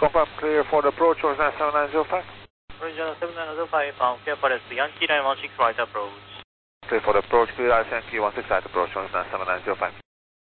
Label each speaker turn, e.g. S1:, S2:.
S1: Confirm clear for the approach, Horizon 7905.
S2: Horizon 7905, clear for the Yankee 916 right approach.
S1: Clear for the approach, clear Yankee 16 right approach, Horizon 7905.